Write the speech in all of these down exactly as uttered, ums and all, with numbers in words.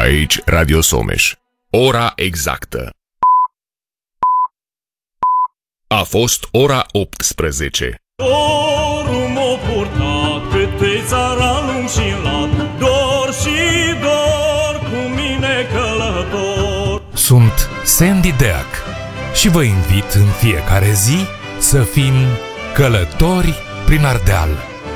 Aici Radio Someș. Ora exactă. A fost ora optsprezece. Dorul m-o purtat câte țara lung și lat, dor și dor cu mine călător. Sunt Sandy Deac și vă invit în fiecare zi să fim călători prin Ardeal.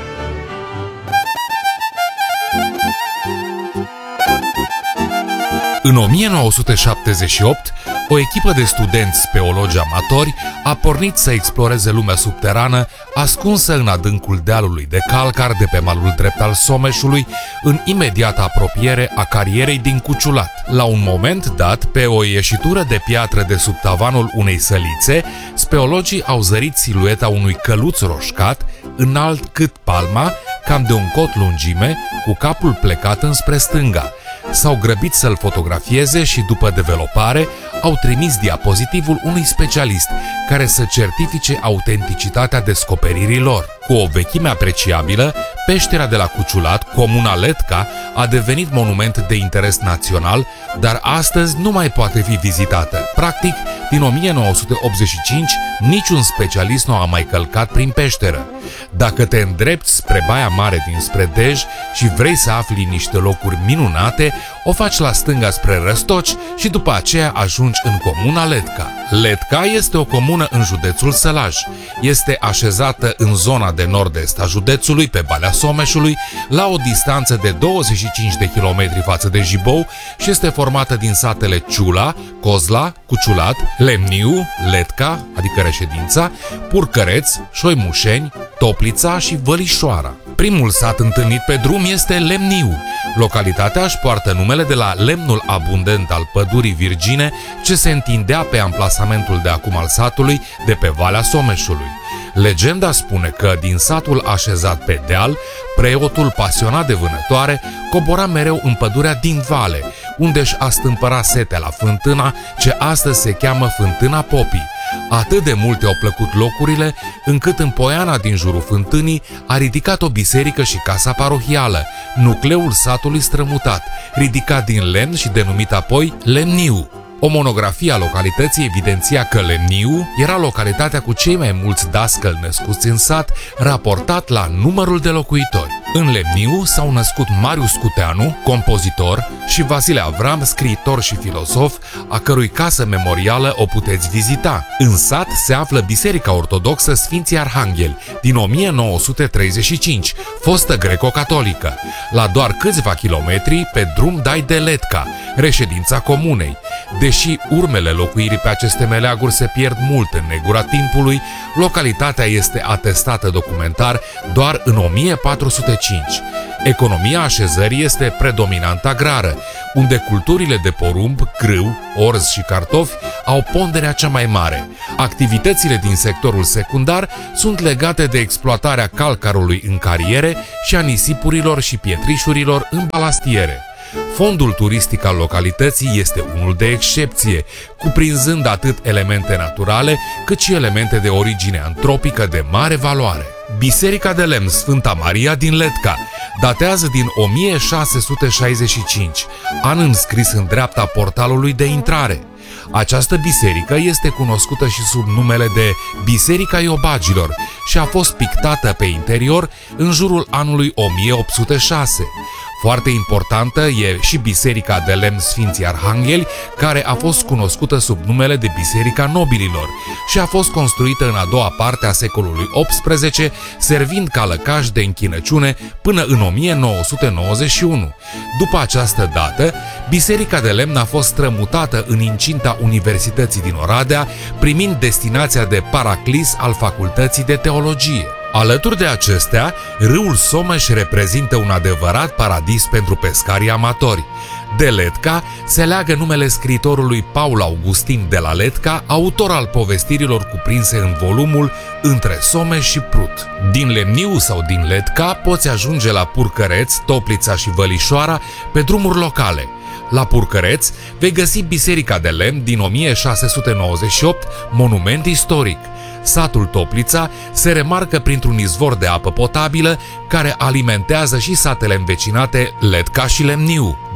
În o mie nouă sute șaptezeci și opt, o echipă de studenți speologi amatori a pornit să exploreze lumea subterană ascunsă în adâncul dealului de calcar de pe malul drept al Someșului, în imediată apropiere a carierei din Cuciulat. La un moment dat, pe o ieșitură de piatră de sub tavanul unei sălițe, speologii au zărit silueta unui căluț roșcat, înalt cât palma, cam de un cot lungime, cu capul plecat înspre stânga. S-au grăbit să-l fotografieze și, după developare, au trimis diapozitivul unui specialist care să certifice autenticitatea descoperirilor. Cu o vechime apreciabilă, peștera de la Cuciulat, comuna Letca, a devenit monument de interes național, dar astăzi nu mai poate fi vizitată. Practic, din o mie nouă sute optzeci și cinci, niciun specialist nu a mai călcat prin peșteră. Dacă te îndrepți spre Baia Mare dinspre Dej și vrei să afli niște locuri minunate, o faci la stânga spre Răstoci și după aceea ajungi în comuna Letca. Letca este o comună în județul Sălaj. Este așezată în zona de nord-est a județului, pe Valea Someșului, la o distanță de douăzeci și cinci de kilometri față de Jibou și este formată din satele Ciula, Cozla, Cuciulat, Lemniu, Letca, adică Reședința, Purcăreț, Șoimușeni, Toplița și Vălișoara. Primul sat întâlnit pe drum este Lemniu. Localitatea își poartă numele de la lemnul abundent al pădurii virgine ce se întindea pe amplasamentul de acum al satului de pe Valea Someșului. Legenda spune că din satul așezat pe deal, preotul pasionat de vânătoare cobora mereu în pădurea din vale, unde își astâmpăra setea la fântâna ce astăzi se cheamă Fântâna Popii. Atât de multe au plăcut locurile, încât în poiana din jurul fântânii a ridicat o biserică și casa parohială, nucleul satului strămutat, ridicat din lemn și denumit apoi Lemniu. O monografie a localității evidenția că Lemniu era localitatea cu cei mai mulți dascăli născuți în sat, raportat la numărul de locuitori. În Lemniu s-au născut Marius Cuteanu, compozitor, și Vasile Avram, scriitor și filosof, a cărui casă memorială o puteți vizita. În sat se află Biserica Ortodoxă Sfinții Arhangheli, din o mie nouă sute treizeci și cinci, fostă greco-catolică. La doar câțiva kilometri, pe drum dai de Letca, reședința comunei. Deși urmele locuirii pe aceste meleaguri se pierd mult în negura timpului, localitatea este atestată documentar doar în o mie patru sute cinci. Economia așezării este predominant agrară, unde culturile de porumb, grâu, orz și cartofi au ponderea cea mai mare. Activitățile din sectorul secundar sunt legate de exploatarea calcarului în cariere și a nisipurilor și pietrișurilor în balastiere. Fondul turistic al localității este unul de excepție, cuprinzând atât elemente naturale, cât și elemente de origine antropică de mare valoare. Biserica de lemn Sfânta Maria din Letca datează din o mie șase sute șaizeci și cinci, an înscris în dreapta portalului de intrare. Această biserică este cunoscută și sub numele de Biserica Iobagilor și a fost pictată pe interior în jurul anului o mie opt sute șase. Foarte importantă e și Biserica de lemn Sfinții Arhangheli, care a fost cunoscută sub numele de Biserica Nobililor și a fost construită în a doua parte a secolului optsprezece, servind ca lăcaș de închinăciune până în o mie nouă sute nouăzeci și unu. După această dată, Biserica de lemn a fost strămutată în incinta Universității din Oradea, primind destinația de paraclis al Facultății de Teologie. Alături de acestea, râul Someș reprezintă un adevărat paradis pentru pescarii amatori. De Letca se leagă numele scriitorului Paul Augustin de la Letca, autor al povestirilor cuprinse în volumul Între Someș și Prut. Din Lemniu sau din Letca poți ajunge la Purcăreț, Toplița și Vălișoara pe drumuri locale. La Purcăreț vei găsi Biserica de lemn din o mie șase sute nouăzeci și opt, monument istoric. Satul Toplița se remarcă printr-un izvor de apă potabilă care alimentează și satele învecinate Letca și Lemniu.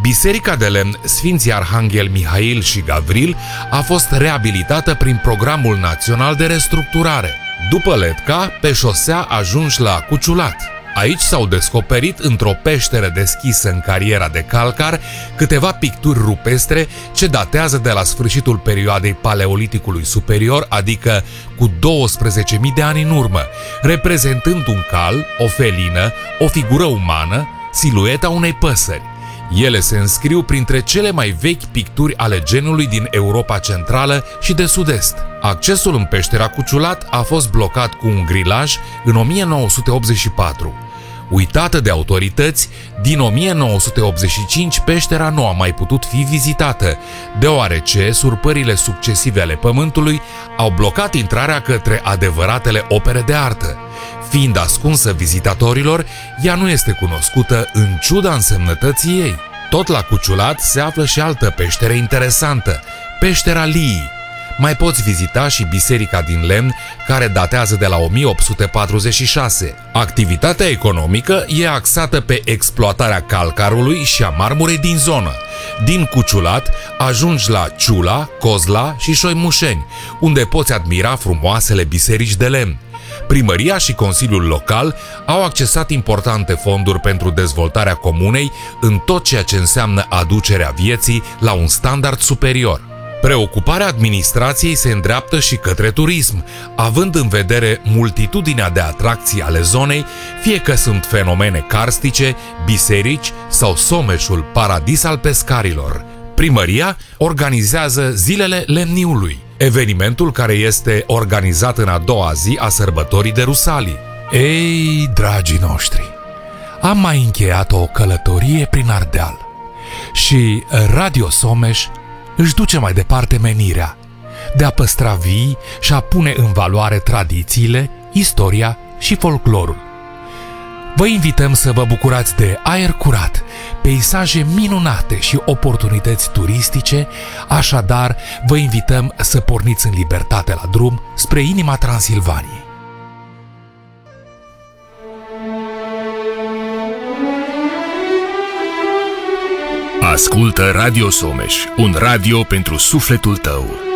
Biserica de lemn Sfinții Arhanghel Mihail și Gavril a fost reabilitată prin Programul Național de Restructurare. După Letca, pe șosea ajungi la Cuciulat. Aici s-au descoperit într-o peșteră deschisă în cariera de calcar câteva picturi rupestre ce datează de la sfârșitul perioadei Paleoliticului Superior, adică cu douăsprezece mii de ani în urmă, reprezentând un cal, o felină, o figură umană, silueta unei păsări. Ele se înscriu printre cele mai vechi picturi ale genului din Europa Centrală și de Sud-Est. Accesul în peștera Cuciulat a fost blocat cu un grilaj în o mie nouă sute optzeci și patru. Uitată de autorități, din o mie nouă sute optzeci și cinci peștera nu a mai putut fi vizitată, deoarece surpările succesive ale pământului au blocat intrarea către adevăratele opere de artă. Fiind ascunsă vizitatorilor, ea nu este cunoscută în ciuda însemnătății ei. Tot la Cuciulat se află și altă peșteră interesantă, peștera Liii. Mai poți vizita și biserica din lemn, care datează de la o mie opt sute patruzeci și șase. Activitatea economică e axată pe exploatarea calcarului și a marmurei din zonă. Din Cuciulat ajungi la Ciula, Cozla și Șoimușeni, unde poți admira frumoasele biserici de lemn. Primăria și Consiliul Local au accesat importante fonduri pentru dezvoltarea comunei în tot ceea ce înseamnă aducerea vieții la un standard superior. Preocuparea administrației se îndreaptă și către turism, având în vedere multitudinea de atracții ale zonei, fie că sunt fenomene karstice, biserici sau Someșul, paradis al pescarilor. Primăria organizează Zilele Lemniului, evenimentul care este organizat în a doua zi a sărbătorii de Rusalii. Ei, dragii noștri, am mai încheiat o călătorie prin Ardeal și Radio Someș își duce mai departe menirea de a păstra vii și a pune în valoare tradițiile, istoria și folclorul. Vă invităm să vă bucurați de aer curat, peisaje minunate și oportunități turistice, așadar vă invităm să porniți în libertate la drum spre inima Transilvaniei. Ascultă Radio Someș, un radio pentru sufletul tău.